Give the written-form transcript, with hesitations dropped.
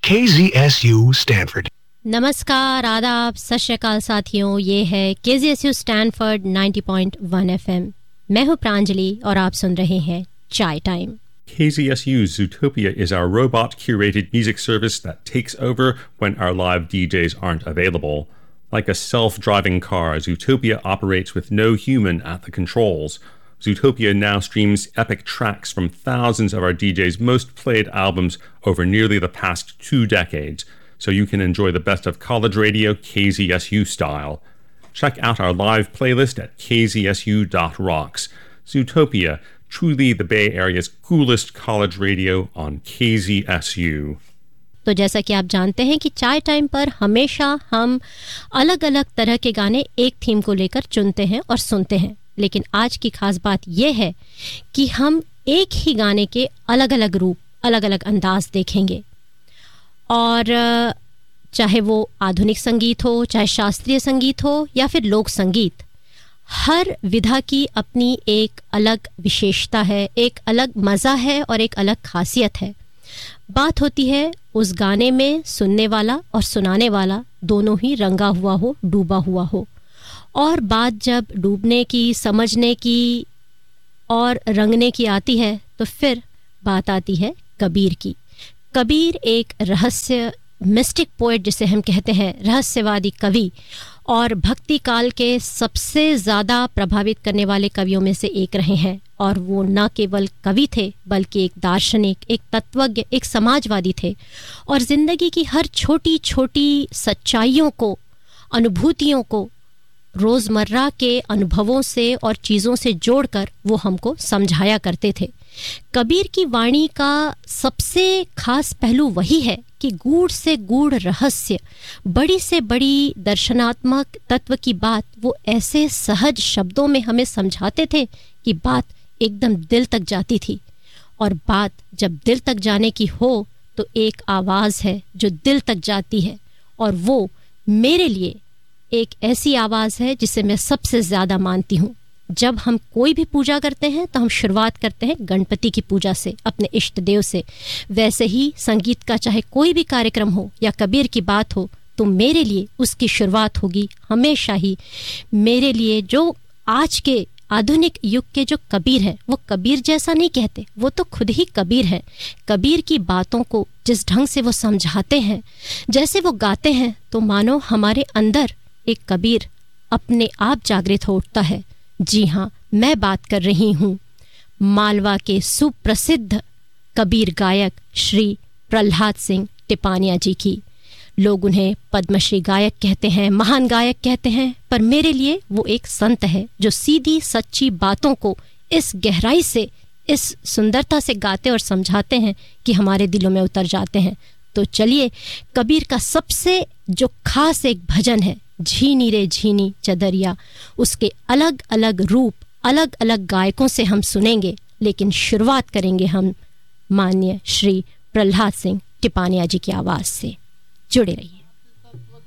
KZSU Stanford. नमस्कार, आदाब, सत श्री अकाल साथियों, ये है KZSU स्टैनफोर्ड 90.1 FM। मैं हूँ प्रांजलि और आप सुन रहे हैं चाय time. KZSU's Zootopia is our robot-curated music service that takes over when our live DJs aren't available. Like a self-driving car, Zootopia operates with no human at the controls. Zootopia now streams epic tracks from thousands of our DJs' most played albums over nearly the past 2 decades, so you can enjoy the best of college radio KZSU style. Check out our live playlist at kzsu.rocks. Zootopia, truly the Bay Area's coolest college radio on KZSU. तो जैसा कि आप जानते हैं कि चाय time पर हमेशा हम अलग अलग तरह के गाने एक थीम को लेकर चुनते हैं और सुनते हैं, लेकिन आज की खास बात यह है कि हम एक ही गाने के अलग अलग रूप, अलग अलग अंदाज देखेंगे। और चाहे वो आधुनिक संगीत हो, चाहे शास्त्रीय संगीत हो या फिर लोक संगीत, हर विधा की अपनी एक अलग विशेषता है, एक अलग मज़ा है और एक अलग खासियत है। बात होती है उस गाने में सुनने वाला और सुनाने वाला दोनों ही रंगा हुआ हो, डूबा हुआ हो। और बात जब डूबने की, समझने की और रंगने की आती है तो फिर बात आती है कबीर की। कबीर एक रहस्य, मिस्टिक पोएट जिसे हम कहते हैं, रहस्यवादी कवि और भक्ति काल के सबसे ज़्यादा प्रभावित करने वाले कवियों में से एक रहे हैं। और वो न केवल कवि थे बल्कि एक दार्शनिक, एक तत्वज्ञ, एक समाजवादी थे। और ज़िंदगी की हर छोटी छोटी सच्चाइयों को, अनुभूतियों को रोज़मर्रा के अनुभवों से और चीज़ों से जोड़कर वो हमको समझाया करते थे। कबीर की वाणी का सबसे खास पहलू वही है कि गूढ़ से गूढ़ रहस्य, बड़ी से बड़ी दर्शनात्मक तत्व की बात वो ऐसे सहज शब्दों में हमें समझाते थे कि बात एकदम दिल तक जाती थी। और बात जब दिल तक जाने की हो तो एक आवाज़ है जो दिल तक जाती है, और वो मेरे लिए एक ऐसी आवाज़ है जिसे मैं सबसे ज़्यादा मानती हूँ। जब हम कोई भी पूजा करते हैं तो हम शुरुआत करते हैं गणपति की पूजा से, अपने इष्ट देव से। वैसे ही संगीत का चाहे कोई भी कार्यक्रम हो या कबीर की बात हो तो मेरे लिए उसकी शुरुआत होगी हमेशा ही, मेरे लिए जो आज के आधुनिक युग के जो कबीर है वो कबीर जैसा नहीं कहते, वो तो खुद ही कबीर है। कबीर की बातों को जिस ढंग से वो समझाते हैं, जैसे वो गाते हैं, तो मानो हमारे अंदर एक कबीर अपने आप जागृत हो उठता है। जी हाँ, मैं बात कर रही हूँ मालवा के सुप्रसिद्ध कबीर गायक श्री प्रहलाद सिंह टिपानिया जी की। लोग उन्हें पद्मश्री गायक कहते हैं, महान गायक कहते हैं, पर मेरे लिए वो एक संत है जो सीधी सच्ची बातों को इस गहराई से, इस सुंदरता से गाते और समझाते हैं कि हमारे दिलों में उतर जाते हैं। तो चलिए कबीर का सबसे जो खास एक भजन है, झीनी रे झीनी चदरिया, उसके अलग अलग रूप, अलग अलग गायकों से हम सुनेंगे, लेकिन शुरुआत करेंगे हम माननीय श्री प्रहलाद सिंह टिपानिया जी की आवाज़ से। जुड़े रहिए।